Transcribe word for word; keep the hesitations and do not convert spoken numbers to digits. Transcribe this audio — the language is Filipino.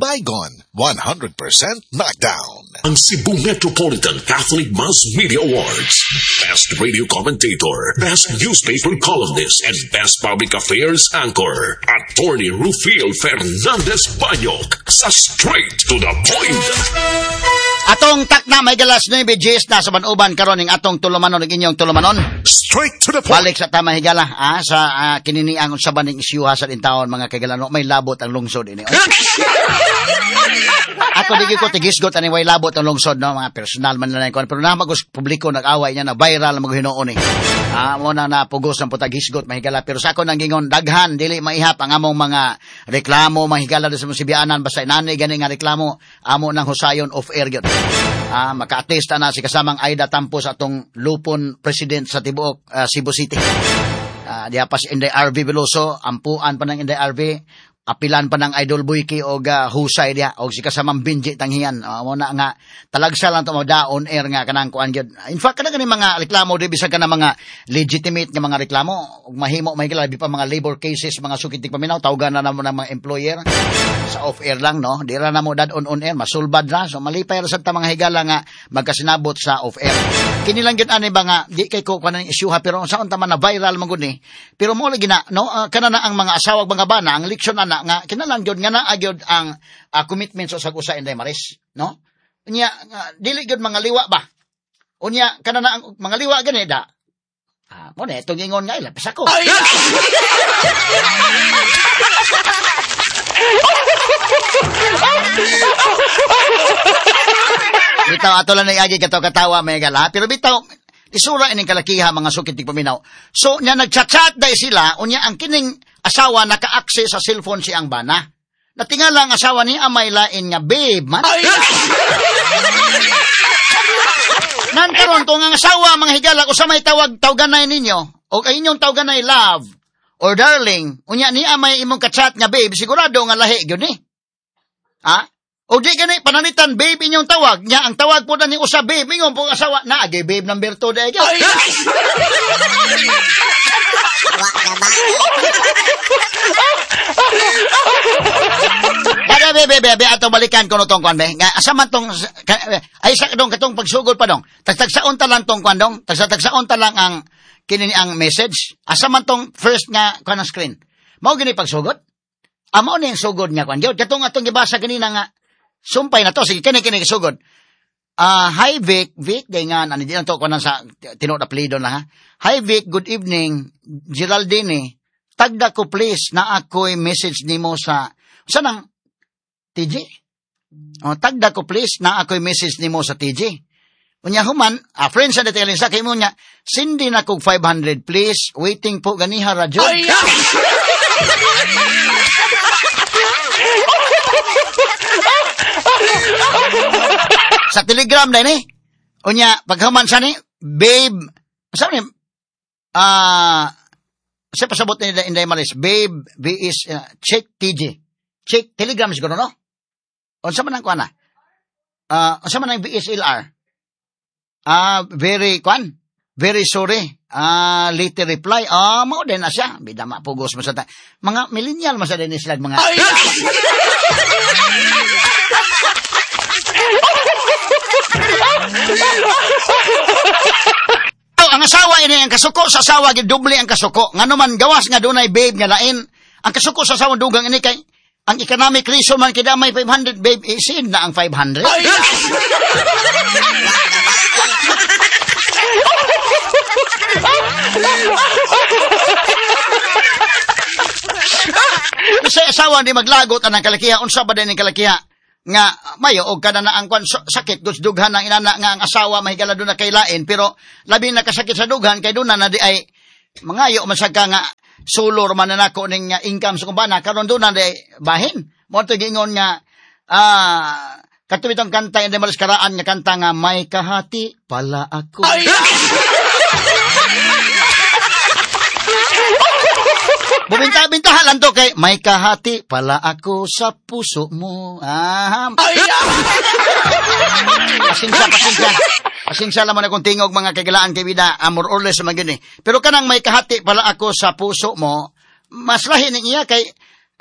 Saigon, one hundred percent knockdown. Ang Cebu Metropolitan Catholic Mass Media Awards. Best Radio Commentator, Best Newspaper Columnist, and Best Public Affairs Anchor. Attorney Rufil Fernandez Banyok sa Straight to the Point. Atong takna may galas nine Gs na sa banuban karon ning atong tulumanon ning inyong tulumanon. Straight to the point. Balik sa tama higala ah, sa uh, kininiang sa baning isyuha sa intawon mga kaigalano may labot ang lungsod ini. Ako digi ko tigisgot ani way labot ang lungsod no mga personal man lang kon pero na magos publiko nag-away niya na viral mag hinuon ni. Ah mo na napugos ng putagisgot mahigala pero sa ako nang gingon daghan dili maihap ang among mga reklamo mahigala sa musibianan basta inani gani nga reklamo amo nang husayon off air gyud. Ah, maka-attesta na si kasamang Aida Tampos atong lupon president sa tibuok uh, Cebu City. Ah, diha pa si Inday R V Veloso, ampuan pa ng Inday R V, apilan pa ng Idol Buyki og uh, husay diha og si kasamang Benji Tanghian. Uh, mo na nga talagsa lang to da on air nga kanang kuan gyud. In fact kana kani mga reklamo di bisag kana mga legitimate nga mga reklamo ug mahimo mahigala bi pa mga labor cases, mga sukitig paminaw tawgan na namo ng mga employer sa off air lang no. Di ra na mo dad on on air masulbad na so malipay ra sad ta mga higala nga magkasinabot sa off air. Kini lang gyud ani ba nga di kay ko kanang isyuha pero saon ta man na viral man gud ni. Pero mo lagi na no uh, kana na ang mga asawag mga bana ang leksyon ana nga kinalang gyud nga naa gyud ang uh, commitment sa usa Inday Maris no unya uh, dili gyud mga liwa ba unya kana na ang mga liwa gani da ah mo na itong ingon nga ilapis ako bitaw ato lang na agi kataw katawa may gala pero bitaw isura ining kalakiha mga sukitig paminaw so nya nagchat-chat dai sila unya ang kining asawa naka-access sa cellphone si ang bana. Natingala ang asawa ni amay lain nga babe man. Nankaron to ang asawa mga higala ko sa may tawag tawganay ninyo o kay inyong tawganay love or darling. Unya ni amay imong ka-chat nga babe sigurado nga lahi gyud ni. Ha? O di gani pananitan babe inyong tawag nya ang tawag po na ni usa babe ingon po asawa na agi babe number two day gyud. Kada bebe bebe ato balikan kuno tong kwan be. Nga asa man tong ay sa dong katong pagsugod pa dong. Tagtagsaon ta lang tong kwan dong. Tagtagsaon ta lang ang kini ang message. Asa man tong first nga kwan ang screen. Mao gini pagsugod. Amo ni sugod nga kwan gyud. Katong atong gibasa kanina nga sumpay na to sige kini kini sugod. Ah, uh, hi Vic, Vic day nga ani di to kuno sa tinud apelyido na ha. Hi Vic, good evening. Geraldine. Tagda ko please na ako'y message nimo sa sa nang T J. Oh, tagda ko please na ako'y message nimo sa T J. Unya human, a friend sa detailin sa kay mo nya, sindi na kog five hundred please. Waiting po ganiha radyo. Sa Telegram na ni. Unya paghuman sa ni, babe, sabi ni ah uh, siya pasabot ni Inday Maris, babe, B is, uh, check T J. Check, Telegram siguro, no? O, saan man ang kuwan na? Uh, o, saan man ang B S L R? Ah, uh, very, kuwan? Very sorry. Ah, uh, later reply. Ah, uh, mao din na siya. Bida mapugos mo sa ta. Mga millennial mas din sila mga... Ay! Ang asawa ini ang kasuko sa asawa gid doble ang kasuko ngano man gawas nga dunay babe nga lain ang kasuko sa asawa dugang ini kay ang economic reason man kida may five hundred babe isin na ang five hundred. Kasi asawa di maglagot ang kalakiha unsa ba din ang kalakiha nga mayo og kada na ang kwan sakit dos dughan ang inana nga ang asawa mahigala do na kay lain pero labi na kasakit sa dughan kay do na na di ay mangayo man sagka nga sulor man nako ning income sa kumbana karon do na di bahin mo to gingon nga ah katubitong kanta indi malis karaan nga kanta nga may kahati pala ako. Bubinta-bintahan lang to kay may kahati pala ako sa puso mo. Ah. Pasensya, pasensya. Pasensya lamang akong tingog mga kagilaan kay bida, amor or less man gini. Pero kanang may kahati pala ako sa puso mo, mas lahi ning iya kay